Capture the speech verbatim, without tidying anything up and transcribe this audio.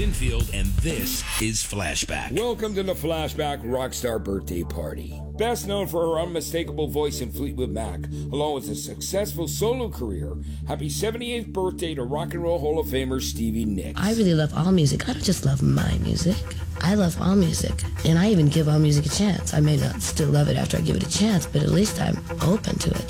Vinfield, and this is Flashback. Welcome to the Flashback Rockstar Birthday Party. Best known for her unmistakable voice in Fleetwood Mac, along with a successful solo career, happy seventy-eighth birthday to Rock and Roll Hall of Famer Stevie Nicks. I really love all music. I don't just love my music. I love all music, and I even give all music a chance. I may not still love it after I give it a chance, but at least I'm open to it.